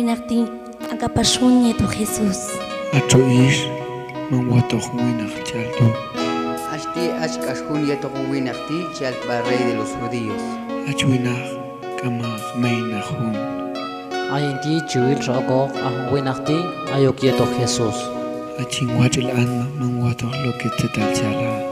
winakti agapashun nieto Jesús. Atoish manguatojuinaj chaltu. Ashti ashkashun yatohuinakti chalpa rey de los judíos. Achuinaj kamaj meinajun. Ayinti chiwil rogok ahunguinakti ayok yeto Jesús. Achinguach el alma manguato lo que te tal chala.